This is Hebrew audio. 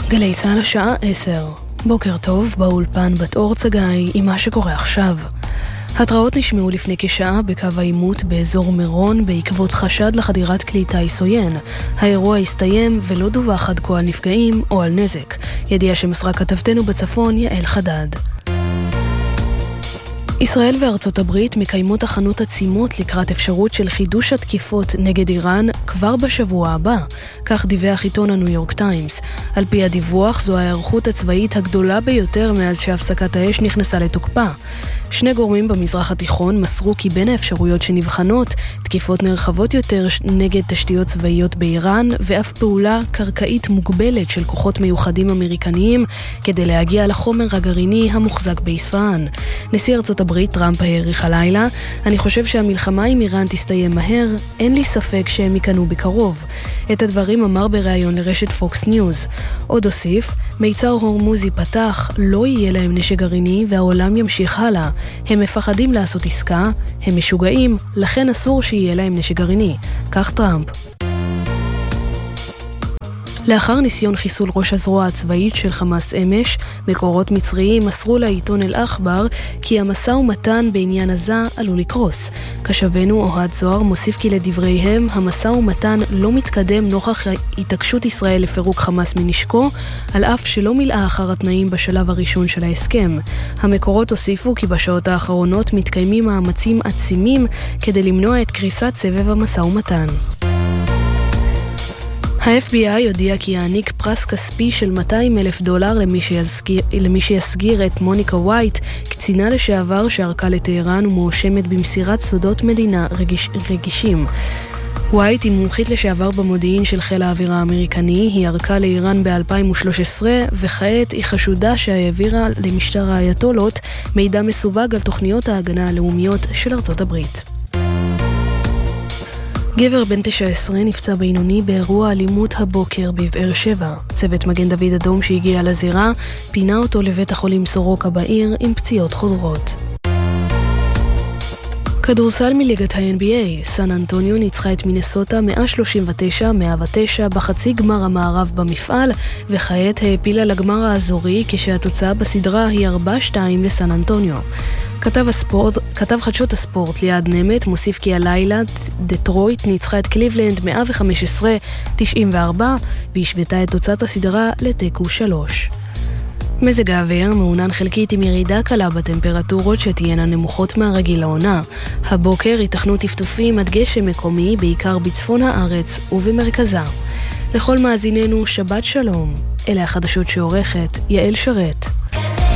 גלי צהל השעה 10. בוקר טוב, באולפן בת אור צגאי עם מה שקורה עכשיו. התראות נשמעו לפני כשעה בקו העימות באזור מירון בעקבות חשד לחדירת כלי טיס עוין. האירוע הסתיים ולא דווח עד כה על נפגעים או על נזק. ידיעה שמסרה כתבתנו בצפון יעל חדד. ישראל וארצות הברית מקיימות הכנות עצימות לקראת אפשרות של חידוש התקיפות נגד איראן כבר בשבוע הבא, כך דיווח עיתון הניו יורק טיימס. על פי הדיווח זו ההיערכות הצבאית הגדולה ביותר מאז שהפסקת האש נכנסה לתוקפה. שני גורמים במזרח התיכון מסרו כי בין האפשרויות שנבחנות, תקיפות נרחבות יותר נגד תשתיות צבאיות באיראן ואף פעולה קרקעית מוגבלת של כוחות מיוחדים אמריקניים כדי להגיע לחומר הגרעיני המוחזק באספהאן. נשיא ארצות הברית טראמפ העריך הלילה, אני חושב שהמלחמה עם איראן תסתיים מהר, אין לי ספק שהם יקנו בקרוב. את הדברים אמר בריאיון לרשת פוקס ניוז. עוד הוסיף, מיצר הורמוזי פתח, לא יהיה להם נשק גרעיני והעולם ימשיך הלאה. הם מפחדים לעשות עסקה, הם משוגעים, לכן אסור שיהיה להם נשק גרעיני. כך טראמפ. לאחר ניסיון חיסול ראש הזרוע הצבאית של חמאס אמש, מקורות מצריים מסרו לעיתון אל-אחבר כי המשא ומתן בעניין עזה עלול לקרוס. כשבנו אוהד זוהר מוסיף כי לדבריהם המשא ומתן לא מתקדם נוכח התעקשות ישראל לפירוק חמאס מנשקו, על אף שלא מילאה אחר התנאים בשלב הראשון של ההסכם. המקורות הוסיפו כי בשעות האחרונות מתקיימים מאמצים עצימים כדי למנוע את קריסת סבב המשא ומתן. ה-FBI הודיע כי יעניק פרס כספי של $200,000 למי שיסגיר את מוניקה ווייט, קצינה לשעבר שערקה לטהרן ומואשמת במסירת סודות מדינה רגישים. ווייט היא מומחית לשעבר במודיעין של חיל האוויר האמריקני, היא ערקה לאיראן ב-2013 וכעת היא חשודה שהעבירה למשטר האייתולות מידע מסווג על תוכניות ההגנה הלאומיות של ארצות הברית. גבר בן 19 נפצע בינוני באירוע אלימות הבוקר בבאר שבע. צוות מגן דוד אדום שהגיע לזירה פינה אותו לבית החולים סורוקה בעיר עם פציעות חודרות. כדורסל מליגת ה-NBA, סן אנטוניו ניצחה את מינסוטה 139-109 בחצי גמר המערב במפעל, וכעת העפילה לגמר האזורי כשהתוצאה בסדרה היא 4-2 לסן אנטוניו. כתב חדשות הספורט ליעד נמת מוסיף כי הלילה דטרויט ניצחה את קליבלנד 115-94 והשוותה את תוצאת הסדרה לתיקו 3. מזג האוויר מעונן חלקית עם ירידה קלה בטמפרטורות שתהיינה נמוכות מהרגיל לעונה. הבוקר ייתכנו טפטופים עד גשם מקומי בעיקר בצפון הארץ ובמרכזה. לכל מאזיננו שבת שלום. אלה החדשות שעורכת יעל שרת.